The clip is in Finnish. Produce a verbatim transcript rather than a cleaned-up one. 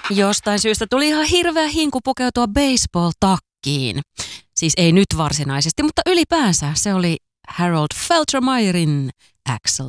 Jostain syystä tuli ihan hirveä hinku pukeutua baseball-takkiin. Siis ei nyt varsinaisesti, mutta ylipäänsä se oli Harold Faltermeyerin Axel